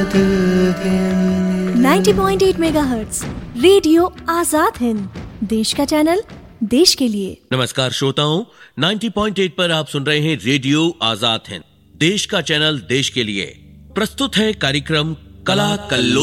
90.8 megahertz radio Azad Hind, देश का channel, देश के लिए। नमस्कार श्रोताओं, 90.8 पर आप सुन रहे हैं रेडियो आजाद हिंद, देश का चैनल, देश के लिए। प्रस्तुत है कार्यक्रम कला कल्लो।